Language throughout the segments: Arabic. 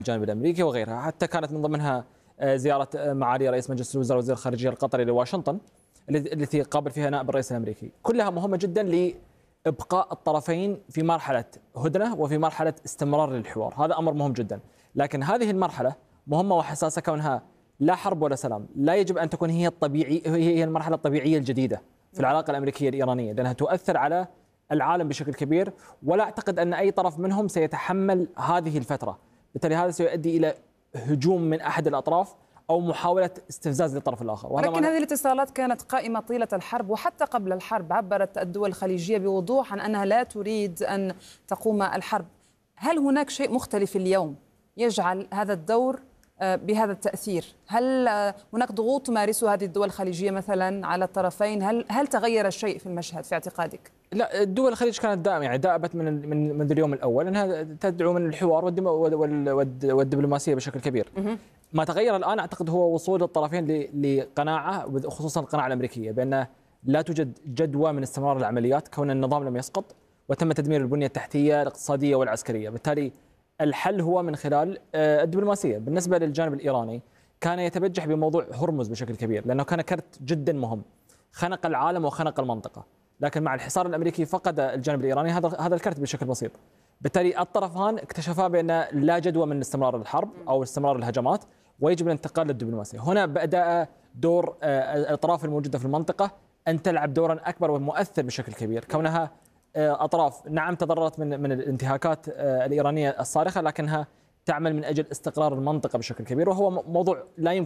الجانب الامريكي وغيرها، حتى كانت من ضمنها زياره معالي رئيس مجلس الوزراء وزير الخارجيه القطري لواشنطن التي قابل فيها نائب الرئيس الامريكي، كلها مهمه جدا لابقاء الطرفين في مرحله هدنه وفي مرحله استمرار للحوار، هذا امر مهم جدا، لكن هذه المرحله مهمه وحساسه كونها لا حرب ولا سلام، لا يجب ان تكون هي هي المرحله الطبيعيه الجديده في العلاقه الامريكيه الايرانيه، لانها تؤثر على العالم بشكل كبير، ولا اعتقد ان اي طرف منهم سيتحمل هذه الفتره، بالتالي هذا سيؤدي الى هجوم من احد الاطراف او محاوله استفزاز للطرف الاخر. ولكن هذه الاتصالات كانت قائمه طيله الحرب، وحتى قبل الحرب عبرت الدول الخليجيه بوضوح عن انها لا تريد ان تقوم الحرب. هل هناك شيء مختلف اليوم يجعل هذا الدور بهذا التأثير؟ هل هناك ضغوط تمارسها هذه الدول الخليجية مثلا على الطرفين؟ هل تغير الشيء في المشهد في اعتقادك؟ لا، الدول الخليج كانت دائما يعني دأبت منذ اليوم الأول أنها تدعو من الحوار والدبلوماسية بشكل كبير. ما تغير الآن أعتقد هو وصول الطرفين لقناعة، خصوصا القناعة الأمريكية، بأن لا توجد جدوى من استمرار العمليات كون النظام لم يسقط وتم تدمير البنية التحتية الاقتصادية والعسكرية، بالتالي الحل هو من خلال الدبلوماسية. بالنسبة للجانب الإيراني كان يتبجح بموضوع هرمز بشكل كبير، لأنه كان كرت جدا مهم، خنق العالم وخنق المنطقة، لكن مع الحصار الأمريكي فقد الجانب الإيراني هذا الكرت بشكل بسيط، بالتالي الطرفان اكتشفا بأن لا جدوى من استمرار الحرب أو استمرار الهجمات ويجب الانتقال للدبلوماسية. هنا بدأ دور الأطراف الموجودة في المنطقة أن تلعب دورا أكبر ومؤثر بشكل كبير، كونها أطراف نعم تضررت من الانتهاكات الإيرانية الصارخة، لكنها تعمل من أجل استقرار المنطقة بشكل كبير، وهو موضوع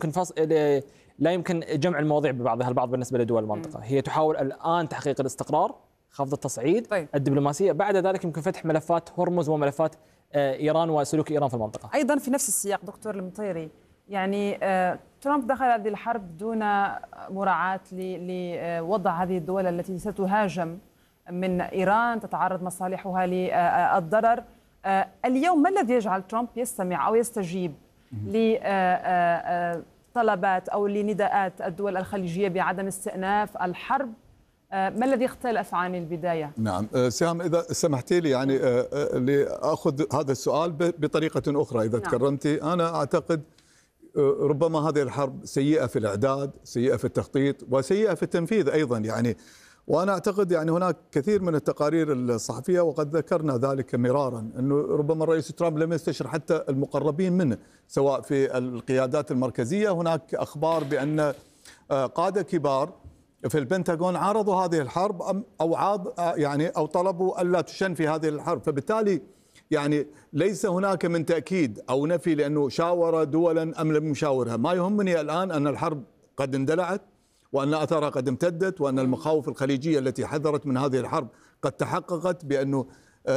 لا يمكن جمع المواضيع ببعضها البعض بالنسبة لدول المنطقة. هي تحاول الآن تحقيق الاستقرار، خفض التصعيد، الدبلوماسية، بعد ذلك يمكن فتح ملفات هرمز وملفات إيران وسلوك إيران في المنطقة. أيضا في نفس السياق دكتور المطيري، يعني ترامب دخل هذه الحرب دون مراعاة لوضع هذه الدول التي ستهاجم من إيران، تتعرض مصالحها للضرر. اليوم ما الذي يجعل ترامب يستمع أو يستجيب لطلبات أو لنداءات الدول الخليجية بعدم استئناف الحرب؟ ما الذي اختلف عن البداية؟ نعم سهام، إذا سمحتي لي يعني لأخذ هذا السؤال بطريقة أخرى إذا تكرمتي. أنا أعتقد ربما هذه الحرب سيئة في الإعداد، سيئة في التخطيط، وسيئة في التنفيذ أيضا يعني. وأنا أعتقد يعني هناك كثير من التقارير الصحفية وقد ذكرنا ذلك مرارا أنه ربما الرئيس ترامب لم يستشر حتى المقربين منه سواء في القيادات المركزية. هناك أخبار بأن قادة كبار في البنتاغون عارضوا هذه الحرب أو طلبوا ألا تشن في هذه الحرب، فبالتالي يعني ليس هناك من تأكيد أو نفي لأنه شاور دولا أم لم يشاورها. ما يهمني الآن أن الحرب قد اندلعت وأن أثرها قد امتدت، وأن المخاوف الخليجية التي حذرت من هذه الحرب قد تحققت، بأنه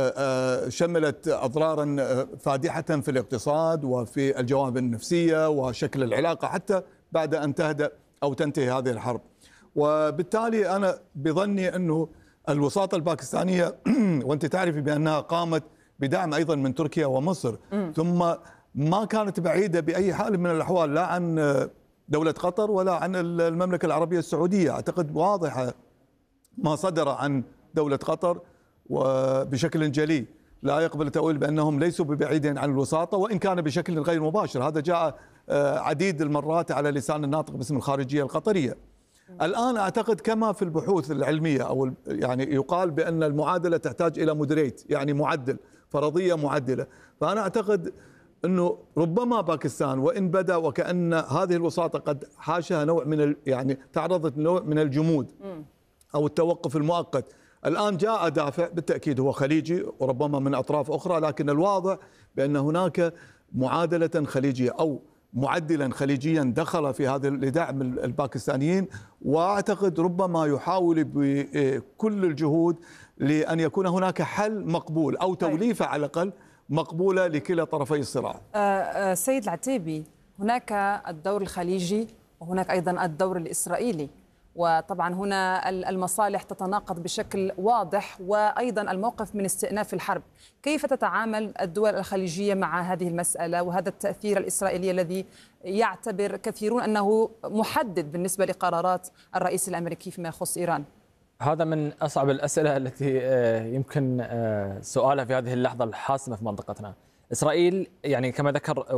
شملت أضرارا فادحة في الاقتصاد وفي الجوانب النفسية وشكل العلاقة حتى بعد أن تهدأ أو تنتهي هذه الحرب. وبالتالي أنا بظني أنه الوساطة الباكستانية وأنت تعرفي بأنها قامت بدعم أيضا من تركيا ومصر، ثم ما كانت بعيدة بأي حال من الأحوال لا عن دولة قطر ولا عن المملكة العربية السعودية. أعتقد واضحة ما صدر عن دولة قطر وبشكل جلي لا يقبل تأويل بأنهم ليسوا ببعيدين عن الوساطة، وإن كان بشكل غير مباشر. هذا جاء عديد المرات على لسان الناطق باسم الخارجية القطرية. الآن أعتقد كما في البحوث العلمية أو يعني يقال بأن المعادلة تحتاج إلى مودريت، يعني معدل، فرضية معدلة. فأنا أعتقد أنه ربما باكستان وإن بدا وكأن هذه الوساطة قد حاشها نوع من يعني تعرضت نوع من الجمود أو التوقف المؤقت، الآن جاء دافع بالتأكيد هو خليجي وربما من أطراف أخرى، لكن الواضح بأن هناك معادلة خليجية أو معدلا خليجيا دخل في هذا لدعم الباكستانيين، وأعتقد ربما يحاول بكل الجهود لأن يكون هناك حل مقبول أو توليفة على الأقل مقبولة لكلا طرفي الصراع. سيد العتيبي، هناك الدور الخليجي وهناك أيضا الدور الإسرائيلي، وطبعا هنا المصالح تتناقض بشكل واضح، وأيضا الموقف من استئناف الحرب. كيف تتعامل الدول الخليجية مع هذه المسألة وهذا التأثير الإسرائيلي الذي يعتبر كثيرون أنه محدد بالنسبة لقرارات الرئيس الأمريكي فيما يخص إيران؟ هذا من أصعب الأسئلة التي يمكن سؤالها في هذه اللحظة الحاسمة في منطقتنا. اسرائيل يعني كما ذكر